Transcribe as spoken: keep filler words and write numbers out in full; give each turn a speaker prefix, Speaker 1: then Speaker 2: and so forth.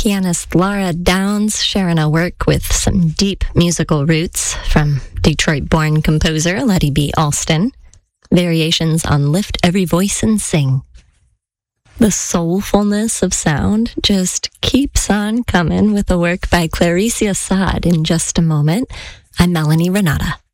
Speaker 1: pianist Laura Downs sharing a work with some deep musical roots from Detroit-born composer Letty B. Alston. Variations on Lift Every Voice and Sing. The soulfulness of sound just keeps on coming with a work by Clarice Assad in just a moment. I'm Melanie Renata.